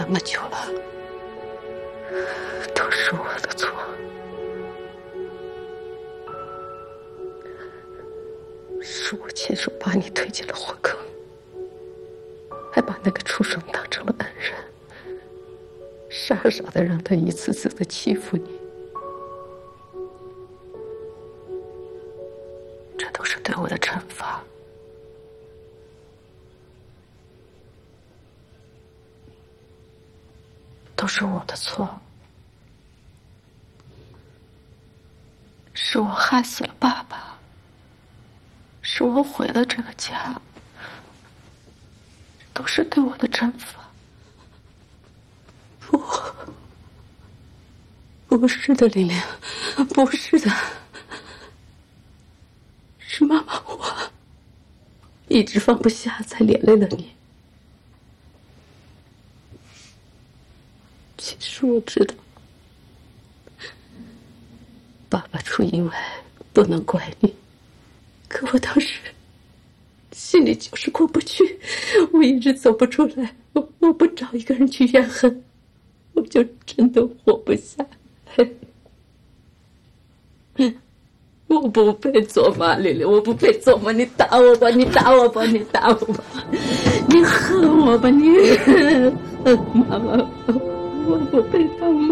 那么久了，都是我的错。是我亲手把你推进了火坑，还把那个畜生当成了恩人，傻傻的让他一次次的欺负你。这都是对我的惩罚。都是我的错，是我害死了爸爸，是我毁了这个家，都是对我的惩罚。不是的，玲玲，不是的，是妈妈我一直放不下，才连累了你。其实我知道，爸爸出意外不能怪你，可我当时心里就是过不去，我一直走不出来。我不找一个人去怨恨，我就真的活不下来。我不配做妈，玲玲，我不配做妈。你打我吧，你打我吧，你打我吧，你恨我吧，你恨妈妈。我不配当妈。